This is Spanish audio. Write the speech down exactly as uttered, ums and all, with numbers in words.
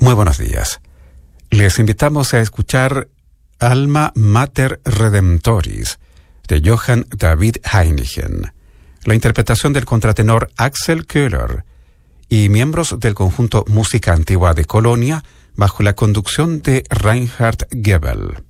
Muy buenos días. Les invitamos a escuchar Alma Mater Redemptoris, de Johann David Heinichen, la interpretación del contratenor Axel Köhler y miembros del conjunto Música Antigua de Colonia bajo la conducción de Reinhard Gebel.